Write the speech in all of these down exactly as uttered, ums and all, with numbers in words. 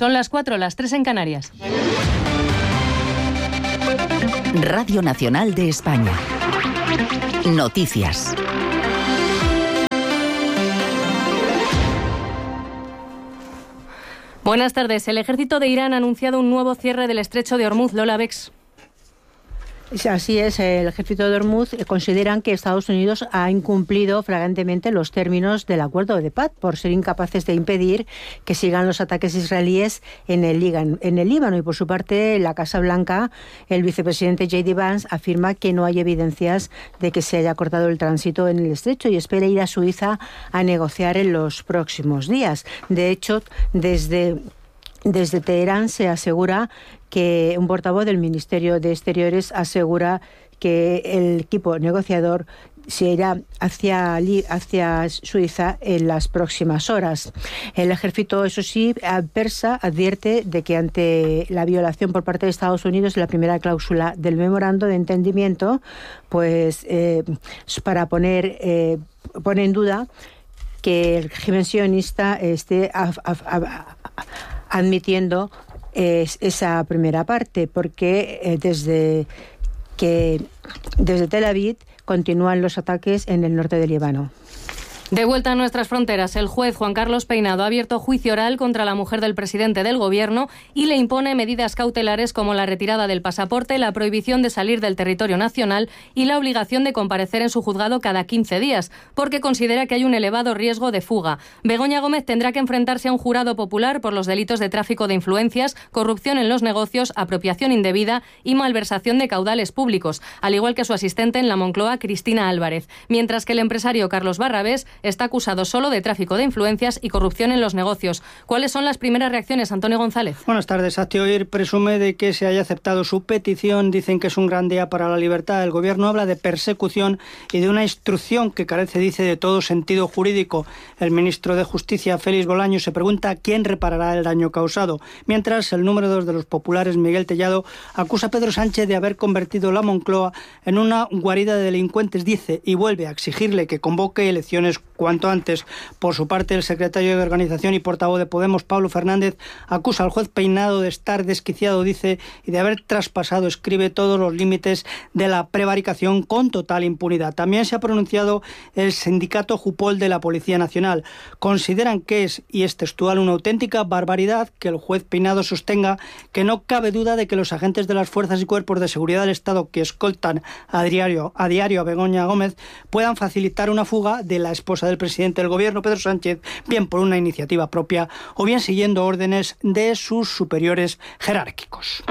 Son las cuatro, las tres en Canarias. Radio Nacional de España. Noticias. Buenas tardes. El ejército de Irán ha anunciado un nuevo cierre del estrecho de Hormuz. Lola Bex. Así es, el ejército de Hormuz consideran que Estados Unidos ha incumplido flagrantemente los términos del acuerdo de paz por ser incapaces de impedir que sigan los ataques israelíes en el, en el Líbano. Y por su parte, en la Casa Blanca, el vicepresidente J D Vance afirma que no hay evidencias de que se haya cortado el tránsito en el estrecho y espera ir a Suiza a negociar en los próximos días. De hecho, desde... Desde Teherán se asegura que un portavoz del Ministerio de Exteriores asegura que el equipo negociador se irá hacia, hacia Suiza en las próximas horas. El ejército, eso sí, persa advierte de que ante la violación por parte de Estados Unidos de la primera cláusula del memorando de entendimiento, pues eh, para poner, eh, pone en duda que el régimen sionista esté a, a, a, admitiendo eh, esa primera parte, porque eh, desde que desde Tel Aviv continúan los ataques en el norte del Líbano. De vuelta a nuestras fronteras, el juez Juan Carlos Peinado ha abierto juicio oral contra la mujer del presidente del Gobierno y le impone medidas cautelares como la retirada del pasaporte, la prohibición de salir del territorio nacional y la obligación de comparecer en su juzgado cada quince días, porque considera que hay un elevado riesgo de fuga. Begoña Gómez tendrá que enfrentarse a un jurado popular por los delitos de tráfico de influencias, corrupción en los negocios, apropiación indebida y malversación de caudales públicos, al igual que su asistente en la Moncloa, Cristina Álvarez, mientras que el empresario Carlos Barrabés está acusado solo de tráfico de influencias y corrupción en los negocios. ¿Cuáles son las primeras reacciones, Antonio González? Buenas tardes. Aztioir presume de que se haya aceptado su petición. Dicen que es un gran día para la libertad. El Gobierno habla de persecución y de una instrucción que carece, dice, de todo sentido jurídico. El ministro de Justicia, Félix Bolaños, se pregunta quién reparará el daño causado. Mientras, el número dos de los populares, Miguel Tellado, acusa a Pedro Sánchez de haber convertido la Moncloa en una guarida de delincuentes, dice, y vuelve a exigirle que convoque elecciones cuanto antes. Por su parte, el secretario de Organización y portavoz de Podemos, Pablo Fernández, acusa al juez Peinado de estar desquiciado, dice, y de haber traspasado, escribe, todos los límites de la prevaricación con total impunidad. También se ha pronunciado el sindicato Jupol de la Policía Nacional. Consideran que es, y es textual, una auténtica barbaridad que el juez Peinado sostenga que no cabe duda de que los agentes de las fuerzas y cuerpos de seguridad del Estado que escoltan a diario a, diario a Begoña Gómez puedan facilitar una fuga de la esposa del presidente del Gobierno, Pedro Sánchez, bien por una iniciativa propia o bien siguiendo órdenes de sus superiores jerárquicos.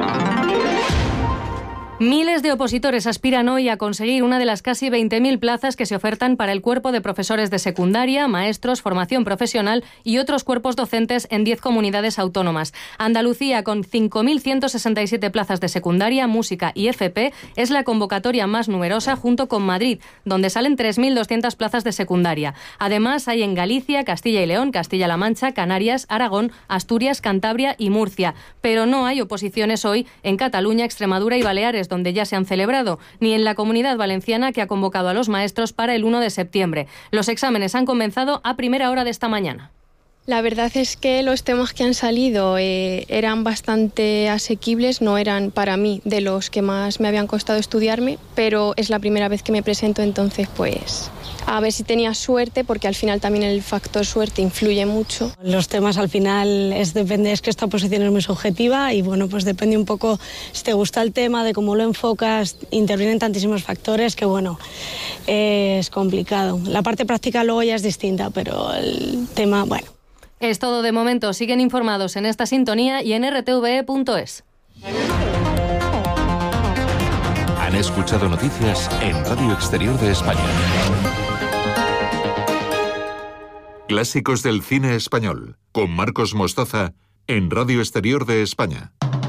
Miles de opositores aspiran hoy a conseguir una de las casi veinte mil plazas que se ofertan para el cuerpo de profesores de secundaria, maestros, formación profesional y otros cuerpos docentes en diez comunidades autónomas. Andalucía, con cinco mil ciento sesenta y siete plazas de secundaria, música y F P, es la convocatoria más numerosa junto con Madrid, donde salen tres mil doscientas plazas de secundaria. Además, hay en Galicia, Castilla y León, Castilla-La Mancha, Canarias, Aragón, Asturias, Cantabria y Murcia. Pero no hay oposiciones hoy en Cataluña, Extremadura y Baleares, donde ya se han celebrado, ni en la Comunidad Valenciana, que ha convocado a los maestros para el uno de septiembre. Los exámenes han comenzado a primera hora de esta mañana. La verdad es que los temas que han salido eh, eran bastante asequibles, no eran para mí de los que más me habían costado estudiarme, pero es la primera vez que me presento, entonces pues a ver si tenía suerte, porque al final también el factor suerte influye mucho. Los temas al final es depende, es que esta posición es muy subjetiva y bueno, pues depende un poco si te gusta el tema, de cómo lo enfocas, intervienen tantísimos factores que bueno, eh, es complicado. La parte práctica luego ya es distinta, pero el tema, bueno. Es todo de momento. Siguen informados en esta sintonía y en r t v e punto es. Han escuchado noticias en Radio Exterior de España. Clásicos del cine español, con Marcos Mostaza, en Radio Exterior de España.